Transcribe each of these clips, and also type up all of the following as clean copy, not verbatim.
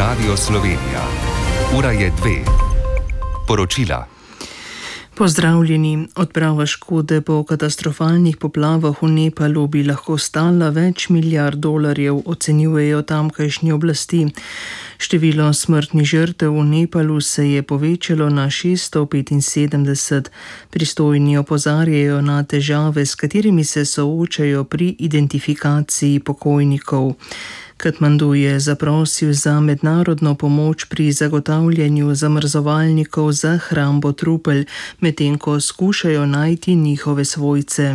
Radio Slovenija. Ura je 2. Poročila. Pozdravljeni. Odprava škode po katastrofalnih poplavah v Nepalu bi lahko stala več milijard dolarjev, ocenjujejo tamkajšnje oblasti. Število smrtnih žrtev v Nepalu se je povečalo na 675. Pristojni opozarjajo na težave, s katerimi se soočajo pri identifikaciji pokojnikov. Katmandu je zaprosil za mednarodno pomoč pri zagotavljanju zamrzovalnikov za hrambo trupel, medtem ko skušajo najti njihove svojce.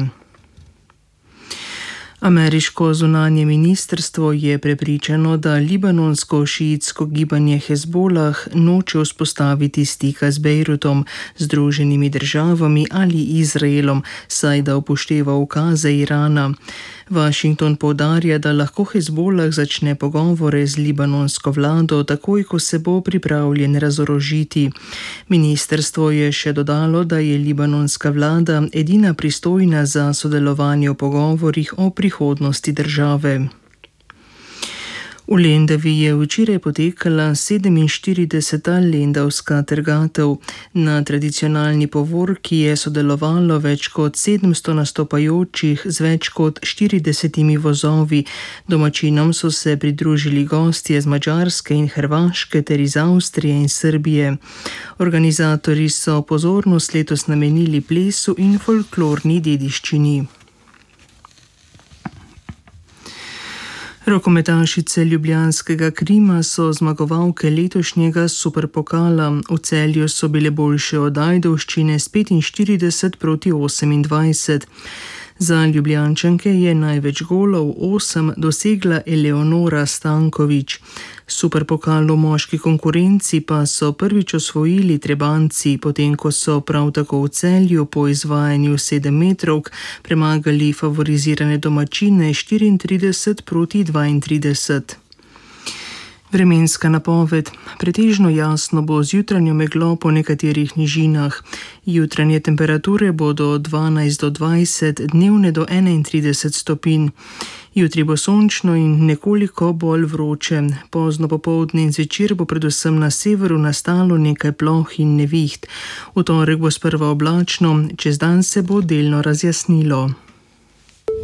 Ameriško zunanje ministrstvo je prepričano, da libanonsko šiitsko gibanje Hezbolah noče vzpostaviti stika z Bejrutom, Združenimi državami ali Izraelom, saj da upošteva ukaze Irana. Washington poudarja, da lahko Hezbolah začne pogovore z libanonsko vlado, takoj ko se bo pripravljen razorožiti. Ministrstvo je še dodalo, da je libanonska vlada edina pristojna za sodelovanje v pogovorih o prihodnosti države. V Lendavi je včeraj potekala 47. lendavska trgatev. Na tradicionalni povorki je sodelovalo več kot 700 nastopajočih z več kot 40 vozovi. Domačinom so se pridružili gostje z Madžarske in Hrvaške ter iz Avstrije in Srbije. Organizatorji so pozornost letos namenili plesu in folklorni dediščini. Rokometašice ljubljanskega Krima so zmagovalke letošnjega superpokala. V Celju so bile boljše od Ajdovščine s 45-28. Za Ljubljančanke je največ golov, 8, dosegla Eleonora Stanković. Superpokal v moški konkurenci pa so prvič osvojili Trebanjci, potem ko so prav tako v Celju po izvajanju 7-metrovk premagali favorizirane domačine 34-32. Vremenska napoved. Pretežno jasno bo z jutranjo meglo po nekaterih nižinah. Jutranje temperature bodo od 12 do 20, dnevne do 31 stopinj. Jutri bo sončno in nekoliko bolj vroče. Pozno popoldne in zvečer bo predvsem na severu nastalo nekaj ploh in neviht. V torek bo sprva oblačno, čez dan se bo delno razjasnilo.